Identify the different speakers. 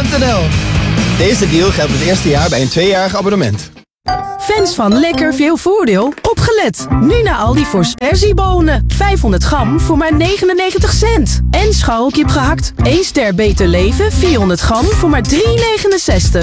Speaker 1: Aldi.nl. Deze deal geldt het eerste jaar bij een 2-jarig abonnement.
Speaker 2: Fans van lekker veel voordeel, opgelet. Nu naar Aldi voor sperziebonen. 500 gram voor maar 99 cent. En scharrelkip gehakt, 1 ster beter leven, 400 gram voor maar 3,69.